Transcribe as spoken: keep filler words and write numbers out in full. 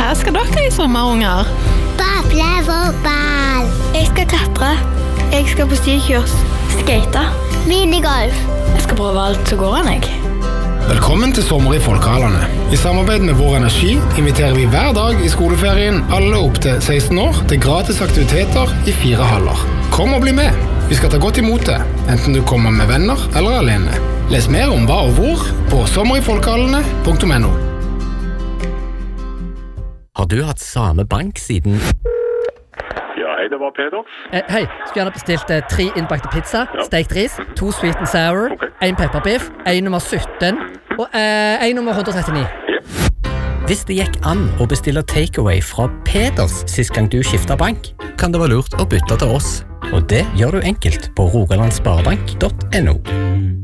Hva skal dere i sommerunger? Bable fotball. Jeg skal klatre. Jeg skal på styrkurs. Skate. Minigolf. Jeg skal prøve alt som går an, jeg. Velkommen til Sommer i Folkehallene. I samarbeid med Vår Energi inviterer vi hver dag i skoleferien alle opp til seksten år til gratis aktiviteter i fire haller. Kom og bli med. Vi skal ta godt imot det, enten du kommer med venner eller alene. Les mer om hva og hvor på sommerifolkehallene punktum no. Har du hatt samme bank siden... Ja, hei, det var Peder. Eh, hei, skulle gjerne bestilt eh, tre innbakte pizza, ja. Stekt ris, to sweet and sour, okay. En pepperbiff, en nummer sytten og eh, en nummer hundre og trettini. Ja. Hvis det gikk an å bestille takeaway fra Peders sist gang du skiftet bank, kan det være lurt å bytte til oss. Og det gjør du enkelt på rogaland sparebank punktum no.